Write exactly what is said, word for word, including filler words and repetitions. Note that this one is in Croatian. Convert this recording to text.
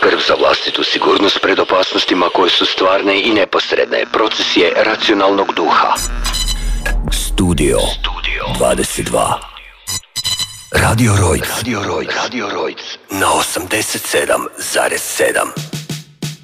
Skrb za vlastitu sigurnost pred opasnostima koje su stvarne i neposredne. Proces je racionalnog duha. Studio, Studio dvadeset dva. Radio Rojc. Radio Rojc. Radio Rojc. Na osamdeset sedam zarez sedam.